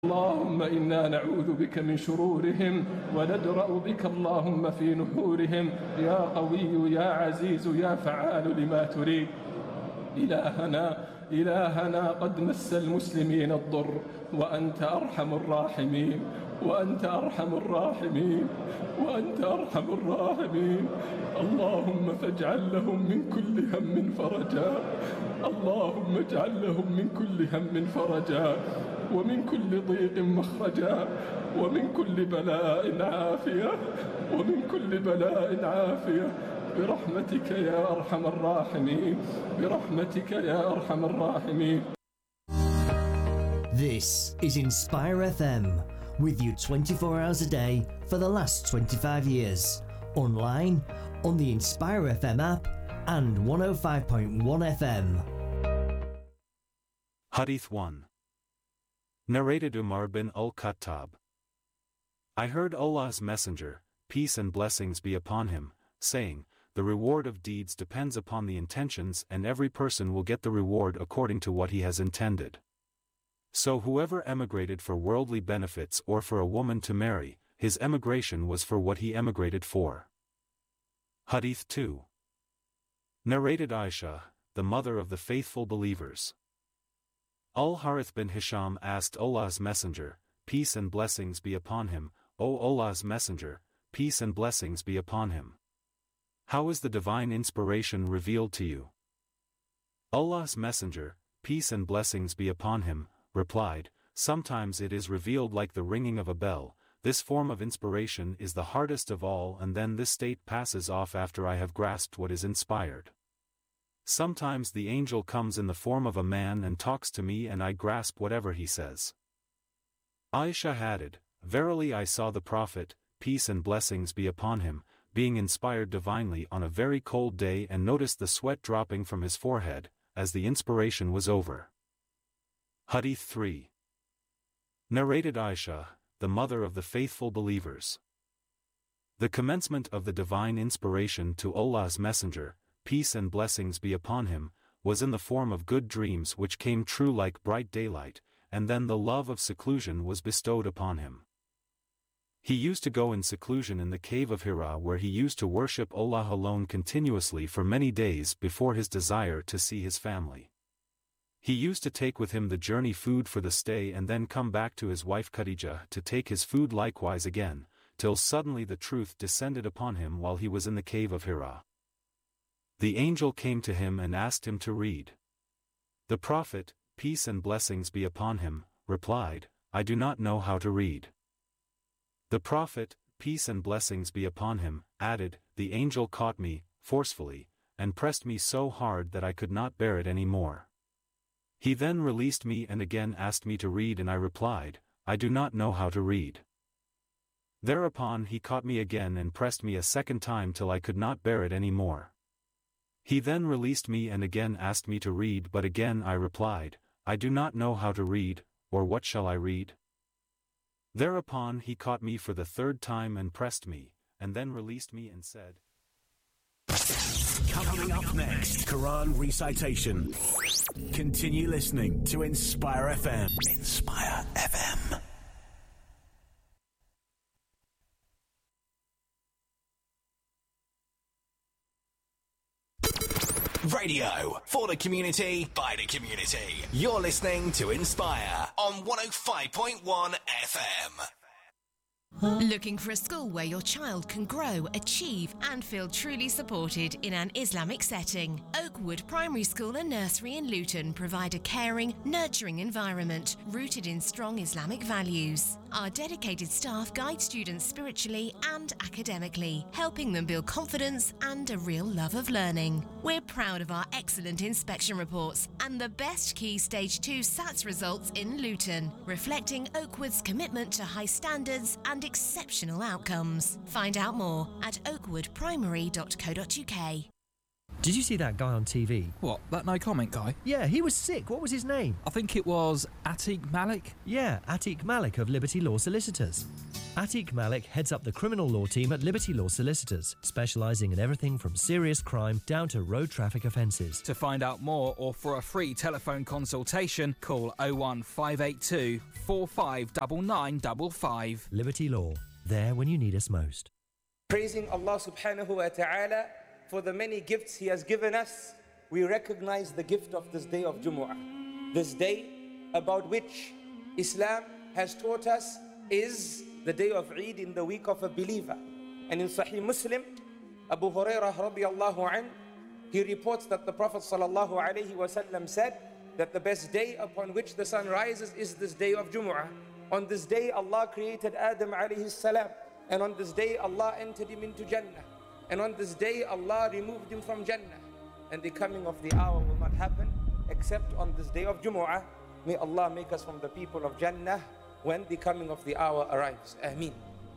اللهم إنا نعوذ بك من شرورهم وندرأ بك اللهم في نحورهم. يا قوي يا عزيز يا فعال لما تريد. إلهنا قد مس المسلمين الضر وأنت أرحم الراحمين وأنت أرحم الراحمين وأنت أرحم الراحمين. اللهم فاجعل لهم من كل هم فرجا. اللهم اجعل لهم من كل هم فرجا ومن كل ضيق مخرجا ومن كل بلاء عافية ومن كل بلاء عافية برحمتك يا أرحم الراحمين برحمتك يا أرحم الراحمين. This is Inspire FM, with you 24 hours a day for the last 25 years. Online, on the Inspire FM app and 105.1 FM. Hadith 1. Narrated Umar bin al-Khattab. I heard Allah's Messenger, peace and blessings be upon him, saying, the reward of deeds depends upon the intentions, and every person will get the reward according to what he has intended. So whoever emigrated for worldly benefits or for a woman to marry, his emigration was for what he emigrated for. Hadith 2. Narrated Aisha, the mother of the faithful believers. Al-Harith bin Hisham asked Allah's Messenger, peace and blessings be upon him, O Allah's Messenger, peace and blessings be upon him. How is the divine inspiration revealed to you? Allah's Messenger, peace and blessings be upon him, replied, sometimes it is revealed like the ringing of a bell. This form of inspiration is the hardest of all, and then this state passes off after I have grasped what is inspired. Sometimes the angel comes in the form of a man and talks to me, and I grasp whatever he says. Aisha added, verily I saw the Prophet, peace and blessings be upon him, being inspired divinely on a very cold day, and noticed the sweat dropping from his forehead, as the inspiration was over. Hadith 3. Narrated Aisha, the mother of the faithful believers. The commencement of the divine inspiration to Allah's Messenger, peace and blessings be upon him, was in the form of good dreams which came true like bright daylight, and then the love of seclusion was bestowed upon him. He used to go in seclusion in the cave of Hira, where he used to worship Allah alone continuously for many days before his desire to see his family. He used to take with him the journey food for the stay and then come back to his wife Khadijah to take his food likewise again, till suddenly the truth descended upon him while he was in the cave of Hira. The angel came to him and asked him to read. The Prophet, peace and blessings be upon him, replied, I do not know how to read. The Prophet, peace and blessings be upon him, added, the angel caught me, forcefully, and pressed me so hard that I could not bear it any more. He then released me and again asked me to read, and I replied, I do not know how to read. Thereupon he caught me again and pressed me a second time till I could not bear it any more. He then released me and again asked me to read, but again I replied, I do not know how to read, or what shall I read? Thereupon he caught me for the third time and pressed me, and then released me and said, Coming up next, Quran recitation. Continue listening to Inspire FM. Inspire FM. Radio for the community, by the community. You're listening to Inspire on 105.1 FM. Looking for a school where your child can grow, achieve and feel truly supported in an Islamic setting? Oakwood Primary School and Nursery in Luton provide a caring, nurturing environment rooted in strong Islamic values. Our dedicated staff guide students spiritually and academically, helping them build confidence and a real love of learning. We're proud of our excellent inspection reports and the best Key Stage 2 SATS results in Luton, reflecting Oakwood's commitment to high standards and exceptional outcomes. Find out more at oakwoodprimary.co.uk. Did you see that guy on TV? What, that no comment guy? Yeah, he was sick. What was his name? I think it was Atiq Malik. Yeah, Atiq Malik of Liberty Law Solicitors. Atiq Malik heads up the criminal law team at Liberty Law Solicitors, specialising in everything from serious crime down to road traffic offences. To find out more or for a free telephone consultation, call 01582 459955. Liberty Law, there when you need us most. Praising Allah subhanahu wa ta'ala for the many gifts He has given us, we recognize the gift of this day of Jumu'ah. This day about which Islam has taught us is the day of Eid in the week of a believer. And in Sahih Muslim, Abu Hurairah radiallahu anh, he reports that the Prophet sallallahu alayhi wasallam said that the best day upon which the sun rises is this day of Jumu'ah. On this day Allah created Adam alayhi salam, and on this day Allah entered him into Jannah, and on this day Allah removed him from Jannah, and the coming of the hour will not happen except on this day of Jumu'ah. May Allah make us from the people of Jannah when the coming of the hour arrives. Ameen.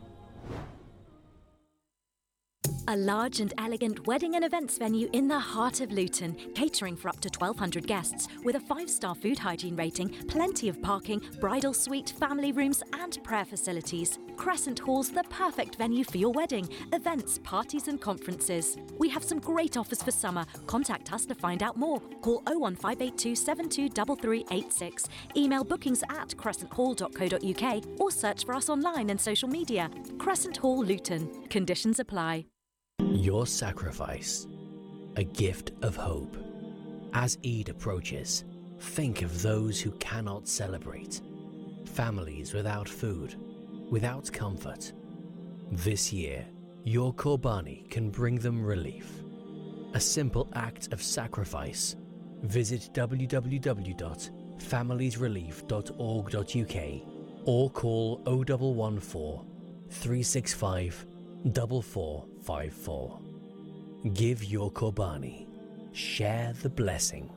A large and elegant wedding and events venue in the heart of Luton, catering for up to 1,200 guests, with a 5-star food hygiene rating, plenty of parking, bridal suite, family rooms and prayer facilities. Crescent Hall's the perfect venue for your wedding, events, parties and conferences. We have some great offers for summer. Contact us to find out more. Call 01582 723386, email bookings@crescenthall.co.uk or search for us online and social media. Crescent Hall Luton. Conditions apply. Your sacrifice, a gift of hope. As Eid approaches, think of those who cannot celebrate. Families without food, without comfort. This year, your Qurbani can bring them relief. A simple act of sacrifice. Visit www.familiesrelief.org.uk or call 0114 365 4454. Give your Qurbani. Share the blessing.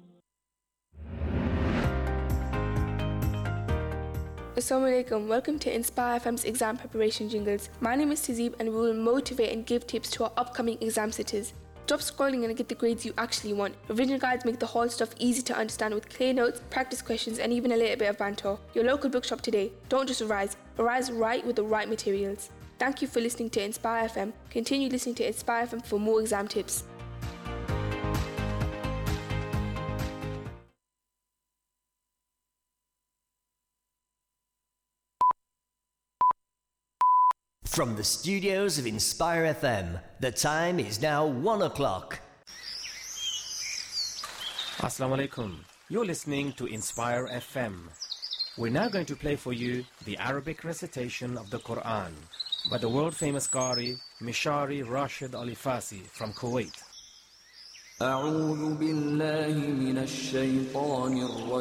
Assalamu alaikum. Welcome to Inspire FM's exam preparation jingles. My name is Tazib and we will motivate and give tips to our upcoming exam sitters. Stop scrolling and get the grades you actually want. Revision guides make the whole stuff easy to understand with clear notes, practice questions and even a little bit of banter. Your local bookshop today. Don't just revise right with the right materials. Thank you for listening to Inspire FM. Continue listening to Inspire FM for more exam tips. From the studios of Inspire FM, the time is now 1 o'clock. Assalamu alaikum. You're listening to Inspire FM. We're now going to play for you the Arabic recitation of the Quran by the world-famous Qari Mishari Rashid Alifasi from Kuwait. أعوذ بالله من الشيطان الرجيم